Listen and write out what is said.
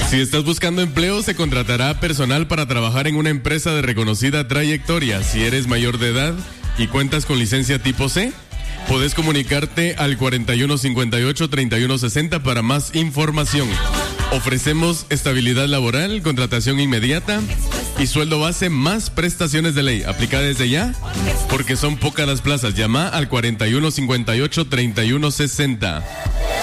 Si estás buscando empleo, se contratará personal para trabajar en una empresa de reconocida trayectoria. Si eres mayor de edad y cuentas con licencia tipo C, podés comunicarte al 4158-3160 para más información. Ofrecemos estabilidad laboral, contratación inmediata y sueldo base más prestaciones de ley. Aplica desde ya porque son pocas las plazas. Llama al 4158-3160.